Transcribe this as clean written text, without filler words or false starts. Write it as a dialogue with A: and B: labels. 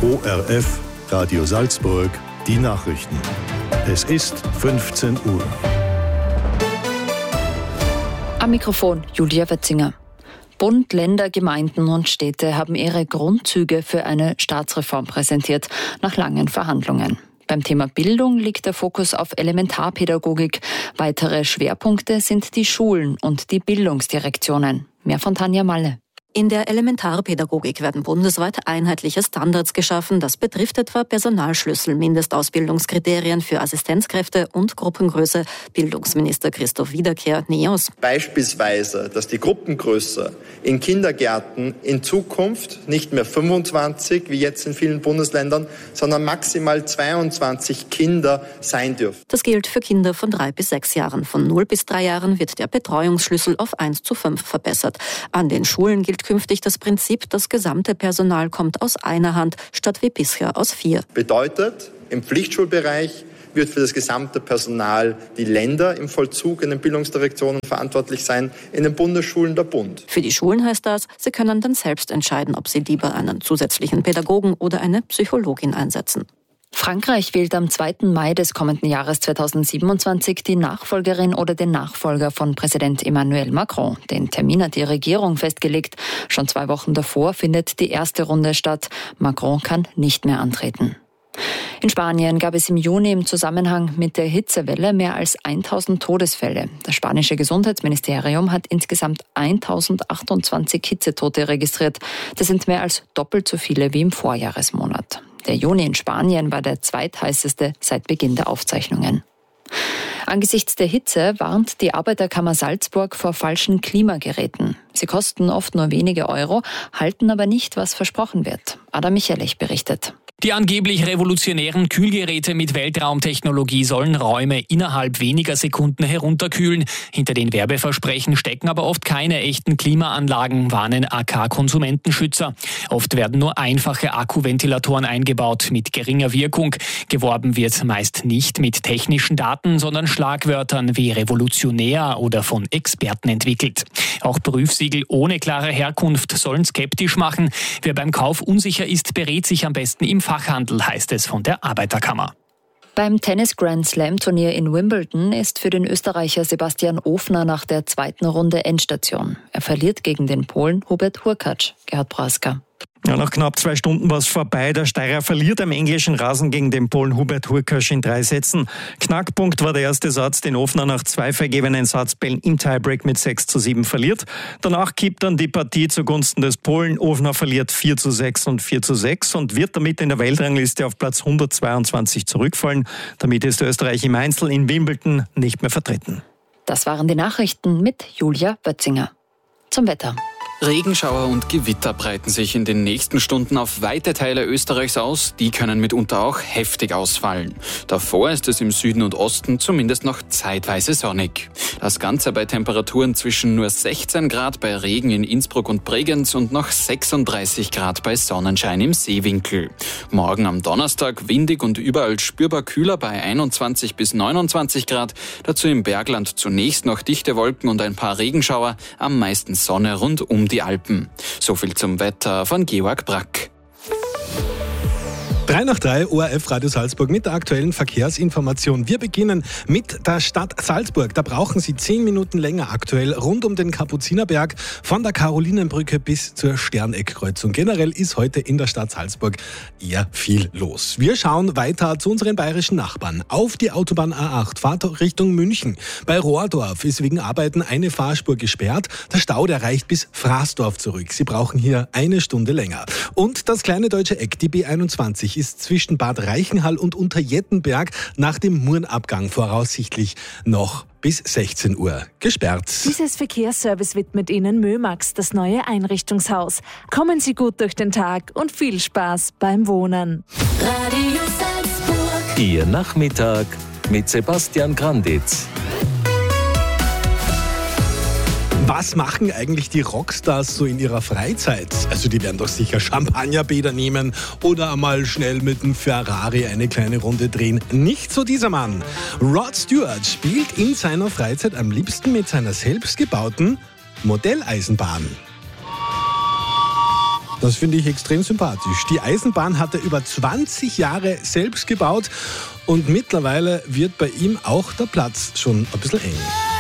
A: ORF Radio Salzburg, die Nachrichten. Es ist 15 Uhr.
B: Am Mikrofon Julia Wetzinger. Bund, Länder, Gemeinden und Städte haben ihre Grundzüge für eine Staatsreform präsentiert, nach langen Verhandlungen. Beim Thema Bildung liegt der Fokus auf Elementarpädagogik. Weitere Schwerpunkte sind die Schulen und die Bildungsdirektionen. Mehr von Tanja Malle.
C: In der Elementarpädagogik werden bundesweit einheitliche Standards geschaffen. Das betrifft etwa Personalschlüssel, Mindestausbildungskriterien für Assistenzkräfte und Gruppengröße. Bildungsminister Christoph Wiederkehr NEOS.
D: Beispielsweise, dass die Gruppengröße in Kindergärten in Zukunft nicht mehr 25, wie jetzt in vielen Bundesländern, sondern maximal 22 Kinder sein dürfen.
C: Das gilt für Kinder von 3 bis 6 Jahren. Von 0 bis 3 Jahren wird der Betreuungsschlüssel auf 1:5 verbessert. An den Schulen gilt künftig das Prinzip, das gesamte Personal kommt aus einer Hand, statt wie bisher aus 4.
D: Bedeutet, im Pflichtschulbereich wird für das gesamte Personal die Länder im Vollzug in den Bildungsdirektionen verantwortlich sein, in den Bundesschulen der Bund.
C: Für die Schulen heißt das, sie können dann selbst entscheiden, ob sie lieber einen zusätzlichen Pädagogen oder eine Psychologin einsetzen.
B: Frankreich wählt am 2. Mai des kommenden Jahres 2027 die Nachfolgerin oder den Nachfolger von Präsident Emmanuel Macron. Den Termin hat die Regierung festgelegt. Schon 2 Wochen davor findet die erste Runde statt. Macron kann nicht mehr antreten. In Spanien gab es im Juni im Zusammenhang mit der Hitzewelle mehr als 1000 Todesfälle. Das spanische Gesundheitsministerium hat insgesamt 1028 Hitzetote registriert. Das sind mehr als doppelt so viele wie im Vorjahresmonat. Der Juni in Spanien war der zweitheißeste seit Beginn der Aufzeichnungen. Angesichts der Hitze warnt die Arbeiterkammer Salzburg vor falschen Klimageräten. Sie kosten oft nur wenige Euro, halten aber nicht, was versprochen wird. Adam Michalich berichtet.
E: Die angeblich revolutionären Kühlgeräte mit Weltraumtechnologie sollen Räume innerhalb weniger Sekunden herunterkühlen. Hinter den Werbeversprechen stecken aber oft keine echten Klimaanlagen, warnen AK-Konsumentenschützer. Oft werden nur einfache Akkuventilatoren eingebaut mit geringer Wirkung. Geworben wird meist nicht mit technischen Daten, sondern Schlagwörtern wie revolutionär oder von Experten entwickelt. Auch Prüfsiegel ohne klare Herkunft sollen skeptisch machen. Wer beim Kauf unsicher ist, berät sich am besten im Fachhandel, heißt es von der Arbeiterkammer.
B: Beim Tennis-Grand-Slam-Turnier in Wimbledon ist für den Österreicher Sebastian Ofner nach der 2. Runde Endstation. Er verliert gegen den Polen Hubert Hurkacz. Gerhard Praska.
F: Ja, nach knapp 2 Stunden war es vorbei. Der Steirer verliert am englischen Rasen gegen den Polen Hubert Hurkacz in 3 Sätzen. Knackpunkt war der erste Satz, den Ofner nach 2 vergebenen Satzbällen im Tiebreak mit 6:7 verliert. Danach kippt dann die Partie zugunsten des Polen. Ofner verliert 4:6 und 4:6 und wird damit in der Weltrangliste auf Platz 122 zurückfallen. Damit ist Österreich im Einzel in Wimbledon nicht mehr vertreten.
B: Das waren die Nachrichten mit Julia Wetzinger. Zum Wetter.
G: Regenschauer und Gewitter breiten sich in den nächsten Stunden auf weite Teile Österreichs aus. Die können mitunter auch heftig ausfallen. Davor ist es im Süden und Osten zumindest noch zeitweise sonnig. Das Ganze bei Temperaturen zwischen nur 16 Grad bei Regen in Innsbruck und Bregenz und noch 36 Grad bei Sonnenschein im Seewinkel. Morgen am Donnerstag windig und überall spürbar kühler bei 21 bis 29 Grad. Dazu im Bergland zunächst noch dichte Wolken und ein paar Regenschauer, am meisten Sonne rund um die Alpen. So viel zum Wetter von Georg Brack.
H: 3 nach 3, ORF Radio Salzburg mit der aktuellen Verkehrsinformation. Wir beginnen mit der Stadt Salzburg. Da brauchen Sie 10 Minuten länger aktuell rund um den Kapuzinerberg von der Karolinenbrücke bis zur Sterneckkreuzung. Generell ist heute in der Stadt Salzburg eher viel los. Wir schauen weiter zu unseren bayerischen Nachbarn. Auf die Autobahn A8, Fahrt Richtung München. Bei Rohrdorf ist wegen Arbeiten eine Fahrspur gesperrt. Der Stau, der reicht bis Fraßdorf zurück. Sie brauchen hier 1 Stunde länger. Und das kleine deutsche Eck, die B21, ist zwischen Bad Reichenhall und Unterjettenberg nach dem Murnabgang voraussichtlich noch bis 16 Uhr gesperrt.
I: Dieses Verkehrsservice widmet Ihnen Mömax, das neue Einrichtungshaus. Kommen Sie gut durch den Tag und viel Spaß beim Wohnen.
J: Radio Salzburg.
K: Ihr Nachmittag mit Sebastian Granditz.
H: Was machen eigentlich die Rockstars so in ihrer Freizeit? Also die werden doch sicher Champagnerbäder nehmen oder einmal schnell mit dem Ferrari eine kleine Runde drehen. Nicht so dieser Mann. Rod Stewart spielt in seiner Freizeit am liebsten mit seiner selbstgebauten Modelleisenbahn. Das finde ich extrem sympathisch. Die Eisenbahn hat er über 20 Jahre selbst gebaut und mittlerweile wird bei ihm auch der Platz schon ein bisschen eng.